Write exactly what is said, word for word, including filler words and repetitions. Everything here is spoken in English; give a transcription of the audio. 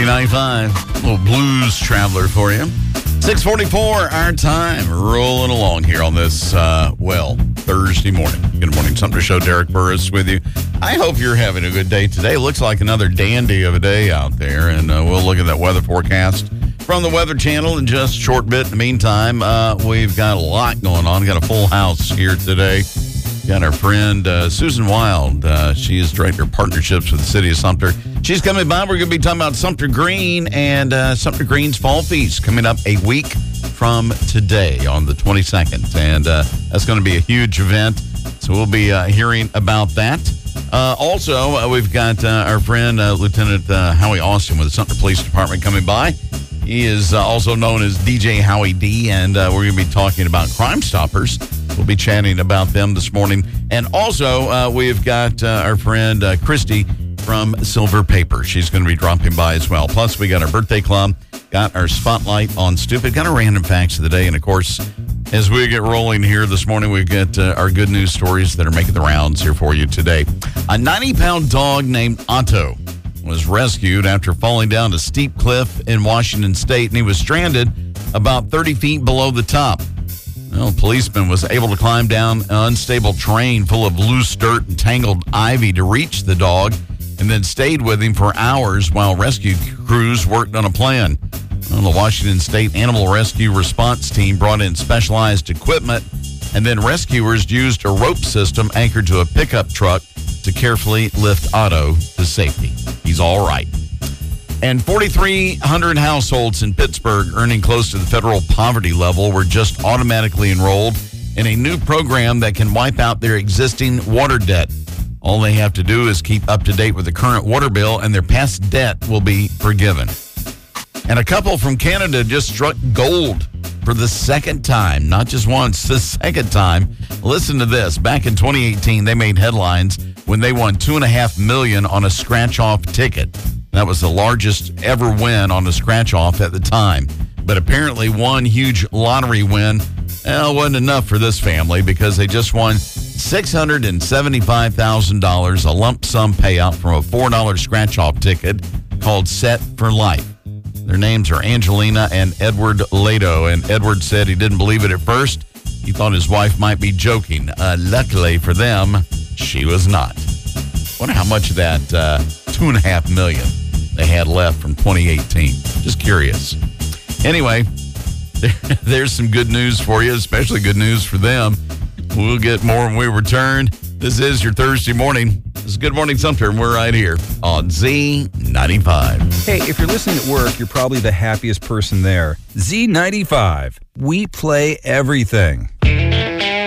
Z ninety-five, a little blues traveler for you. six forty-four, our time, rolling along here on this, uh, well, Thursday morning. Good morning, Sumter Show. Derek Burris with you. I hope you're having a good day today. Looks like another dandy of a day out there, and uh, we'll look at that weather forecast from the Weather Channel in just a short bit. In the meantime, uh, we've got a lot going on. Got a full house here today. Got our friend uh, Susan Wild. Uh, she is Director of Partnerships with the City of Sumter. She's coming by. We're going to be talking about Sumter Green and uh, Sumter Green's Fall Feast coming up a week from today on the twenty-second. And uh, that's going to be a huge event. So we'll be uh, hearing about that. Uh, also, uh, we've got uh, our friend uh, Lieutenant uh, Howie Austin with the Sumter Police Department coming by. He is uh, also known as D J Howie D, and uh, we're going to be talking about Crime Stoppers. We'll be chatting about them this morning. And also, uh, we've got uh, our friend uh, Christy from Silver Paper. She's going to be dropping by as well. Plus, we got our birthday club, got our spotlight on Stupid, got our random facts of the day. And, of course, as we get rolling here this morning, we've got uh, our good news stories that are making the rounds here for you today. A ninety-pound dog named Otto was rescued after falling down a steep cliff in Washington State, and he was stranded about thirty feet below the top. Well, a policeman was able to climb down an unstable terrain full of loose dirt and tangled ivy to reach the dog, and then stayed with him for hours while rescue crews worked on a plan. Well, the Washington State Animal Rescue Response Team brought in specialized equipment, and then rescuers used a rope system anchored to a pickup truck to carefully lift Otto to safety. He's all right. And forty-three hundred households in Pittsburgh earning close to the federal poverty level were just automatically enrolled in a new program that can wipe out their existing water debt. All they have to do is keep up to date with the current water bill, and their past debt will be forgiven. And a couple from Canada just struck gold for the second time, not just once, the second time. Listen to this. Back in twenty eighteen, they made headlines when they won two and a half million dollars on a scratch-off ticket. That was the largest ever win on a scratch-off at the time. But apparently one huge lottery win well, wasn't enough for this family because they just won six hundred seventy-five thousand dollars, a lump sum payout from a four dollar scratch-off ticket called Set for Life. Their names are Angelina and Edward Lado, and Edward said he didn't believe it at first. He thought his wife might be joking. Uh, luckily for them, she was not. Wonder how much of that uh, two and a half million they had left from twenty eighteen. Just curious. Anyway, there, there's some good news for you, especially good news for them. We'll get more when we return. This is your Thursday morning. This is Good Morning Sumter, and we're right here on Z ninety-five. Hey, if you're listening at work, you're probably the happiest person there. Z ninety-five. We play everything.